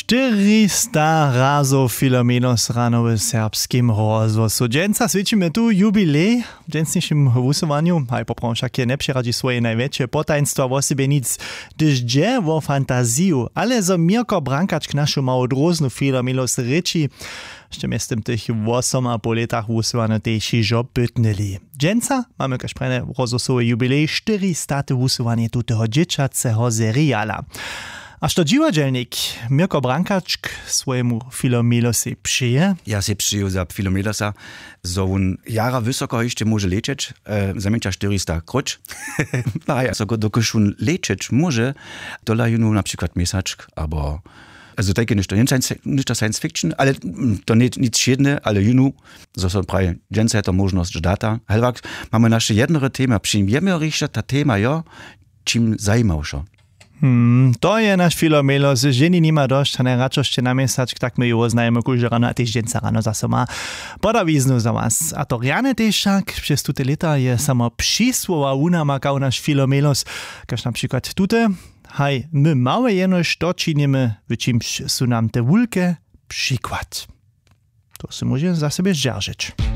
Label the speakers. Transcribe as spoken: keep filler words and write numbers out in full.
Speaker 1: czterysta razów Filomenos rano w serbskim rozwoju. Dżęca świecimy tu jubilej w dżęsniejszym głosowaniu, a poprawnie wszakie nie przyradzi swoje największe potajństwa o sobie nic, gdyż dzieje o fantaziju, ale za Mirko Brankaczk naszą małą droznu Filomenos ryczy, jeszcze miestem tych osiem a po latach głosowania tej šižo bytnili. Dżęca mamy każ rozwosowy jubilej czterysta głosowanie tutego dzieciacego seriala. A što dziwadzielnik Mirko Brankaczk swojemu Filomelosi przyje?
Speaker 2: Ja się przyjął za Filomelosa, że on jara wysoko jeszcze może lecieć, e, zamienia czterysta kroć. No ja, so dokud on lecieć może, dola junu na przykład mesaczk, albo also to nie to science fiction, ale to nie nic świetne, ale junu, so so prawie dżęca to możność data. Helwak, mamy nasze jedno tema, przyjmiemy jeszcze ta tema, jo, czym zajmowszo.
Speaker 1: Hmm, to je naš Filomelos, ženi nima došť, a ne račošte na mesačk, tak my ju oznajeme kuže rano a tež dženca rano zase má podaviznu za vás. A to riane tež však, přes tute leta je samo přísvova unamakał naš Filomelos, kaž napríklad tute, haj, my małe jenož to činíme, v čímž sú nám te vulke příklad. To si môže za sebe žaržiť.